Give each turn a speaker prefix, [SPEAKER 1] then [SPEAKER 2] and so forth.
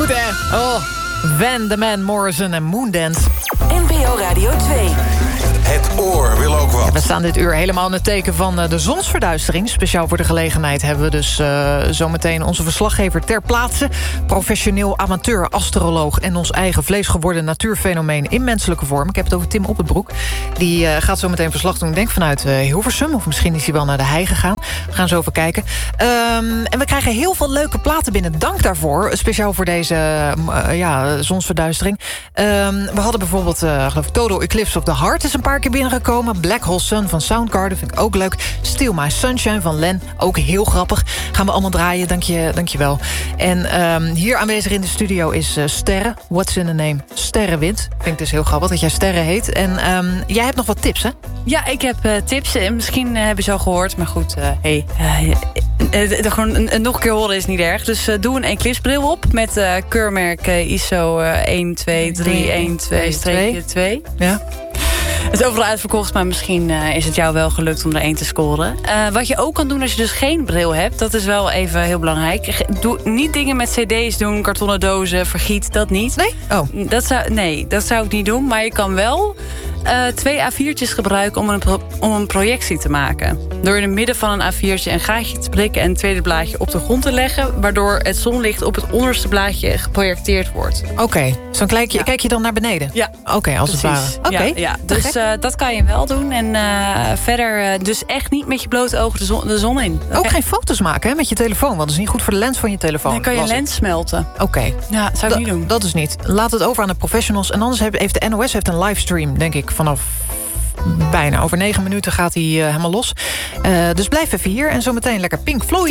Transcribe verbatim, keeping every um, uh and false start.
[SPEAKER 1] Goed, hè? Oh, Van the Man Morrison en Moondance.
[SPEAKER 2] N P O Radio twee.
[SPEAKER 3] Het oor wil ook wat.
[SPEAKER 1] We staan dit uur helemaal in het teken van de zonsverduistering. Speciaal voor de gelegenheid hebben we dus uh, zometeen onze verslaggever ter plaatse. Professioneel amateur astroloog en ons eigen vleesgeworden natuurfenomeen in menselijke vorm. Ik heb het over Tim Oppenbroek. Die uh, gaat zometeen verslag doen, ik denk vanuit uh, Hilversum. Of misschien is hij wel naar de hei gegaan. We gaan zo even kijken. Um, en we krijgen heel veel leuke platen binnen. Dank daarvoor. Speciaal voor deze uh, ja, zonsverduistering. Um, we hadden bijvoorbeeld uh, geloof ik, Total Eclipse of the Heart is een paar keer binnengekomen. Black Hole Sun van Soundgarden vind ik ook leuk. Steal My Sunshine van Len, ook heel grappig. Gaan we allemaal draaien, dank je, dank je wel. En um, hier aanwezig in de studio is uh, Sterre. What's in the name? Sterrenwind. Vind ik dus heel grappig dat jij Sterre heet. En um, jij hebt nog wat tips, hè?
[SPEAKER 4] Ja, ik heb uh, tips. En misschien uh, hebben ze al gehoord. Maar goed, uh, hey, uh, uh, uh, gewoon uh, nog een keer horen is niet erg. Dus uh, doe een eclipsebril op met uh, keurmerk uh, I S O uh, een twee drie een twee twee. Ja. Het is overal uitverkocht, maar misschien uh, is het jou wel gelukt om er één te scoren. Uh, wat je ook kan doen als je dus geen bril hebt, dat is wel even heel belangrijk. Doe niet dingen met cd's doen, kartonnen dozen, vergiet, dat niet.
[SPEAKER 1] Nee? Oh.
[SPEAKER 4] Dat zou, nee, dat zou ik niet doen, maar je kan wel uh, twee A viertjes gebruiken om een, pro- om een projectie te maken. Door in het midden van een A viertje een gaatje te prikken en het tweede blaadje op de grond te leggen, waardoor het zonlicht op het onderste blaadje geprojecteerd wordt.
[SPEAKER 1] Oké, okay. Zo'n kijkje,
[SPEAKER 4] ja.
[SPEAKER 1] kijk je dan naar beneden?
[SPEAKER 4] Ja.
[SPEAKER 1] Oké, okay, als
[SPEAKER 4] Precies.
[SPEAKER 1] het ware. Oké,
[SPEAKER 4] okay. ja, ja. Dus uh, dat kan je wel doen. En uh, verder uh, dus echt niet met je blote ogen de zon, de zon in.
[SPEAKER 1] Ook okay. Geen foto's maken hè, met je telefoon, want dat is niet goed voor de lens van je telefoon.
[SPEAKER 4] Dan kan je lens smelten.
[SPEAKER 1] Oké. Okay.
[SPEAKER 4] Ja, dat zou ik
[SPEAKER 1] da-
[SPEAKER 4] niet doen.
[SPEAKER 1] Dat is niet. Laat het over aan de professionals. En anders heeft de N O S heeft een livestream, denk ik, vanaf bijna over negen minuten gaat hij uh, helemaal los. Uh, dus blijf even hier en zometeen lekker Pink Floyd.